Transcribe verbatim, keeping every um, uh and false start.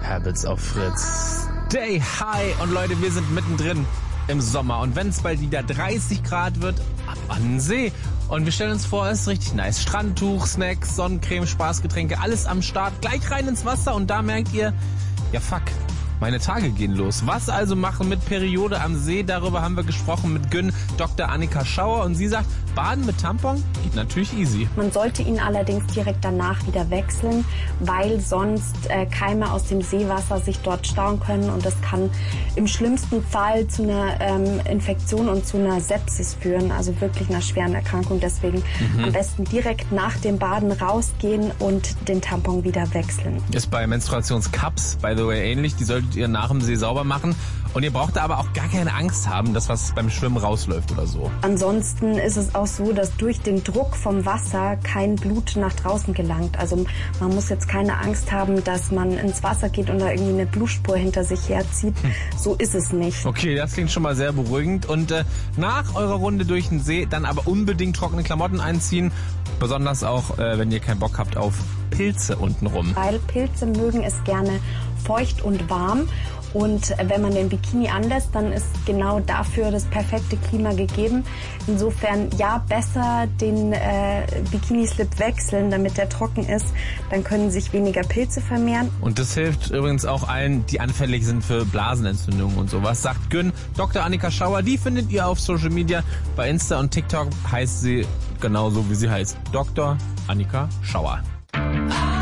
Habits auf Fritz. Day High. Und Leute, wir sind mittendrin im Sommer. Und wenn es bald wieder dreißig Grad wird, ab an den See. Und wir stellen uns vor, es ist richtig nice. Strandtuch, Snacks, Sonnencreme, Spaßgetränke, alles am Start. Gleich rein ins Wasser und da merkt ihr, ja fuck, meine Tage gehen los. Was also machen mit Periode am See? Darüber haben wir gesprochen mit Gyn, Doktor Annika Schauer. Und sie sagt, Baden mit Tampon geht natürlich easy. Man sollte ihn allerdings direkt danach wieder wechseln, weil sonst äh, Keime aus dem Seewasser sich dort stauen können. Und das kann im schlimmsten Fall zu einer ähm, Infektion und zu einer Sepsis führen. Also wirklich einer schweren Erkrankung. Deswegen mhm. am besten direkt nach dem Baden rausgehen und den Tampon wieder wechseln. Ist bei Menstruationscups, by the way, ähnlich. Die solltet ihr nach dem See sauber machen. Und ihr braucht da aber auch gar keine Angst haben, dass was beim Schwimmen rausläuft oder so. Ansonsten ist es auch so, dass durch den Druck vom Wasser kein Blut nach draußen gelangt. Also man muss jetzt keine Angst haben, dass man ins Wasser geht und da irgendwie eine Blutspur hinter sich herzieht. Hm. So ist es nicht. Okay, das klingt schon mal sehr beruhigend. Und äh, nach eurer Runde durch den See dann aber unbedingt trockene Klamotten einziehen. Besonders auch, äh, wenn ihr keinen Bock habt auf Pilze untenrum. Weil Pilze mögen es gerne feucht und warm. Und wenn man den Bikini anlässt, dann ist genau dafür das perfekte Klima gegeben. Insofern, ja, besser den äh, Bikini-Slip wechseln, damit der trocken ist. Dann können sich weniger Pilze vermehren. Und das hilft übrigens auch allen, die anfällig sind für Blasenentzündungen und sowas. Sagt Gyn, Doktor Annika Schauer. Die findet ihr auf Social Media. Bei Insta und TikTok heißt sie genauso, wie sie heißt. Doktor Annika Schauer.